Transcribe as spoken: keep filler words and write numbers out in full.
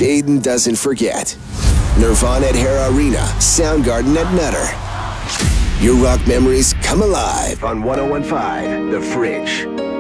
Aiden doesn't forget. Nirvana at Hera Arena, Soundgarden at Nutter. Your rock memories come alive on one oh one point five The Fridge.